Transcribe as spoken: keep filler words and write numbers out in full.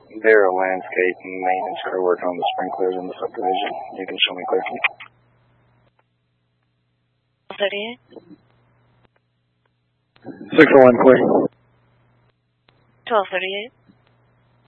They're a landscape and maintenance crew working on the sprinklers in the subdivision. You can show me quickly. thirty-eight. six oh one, please. twelve thirty-eight.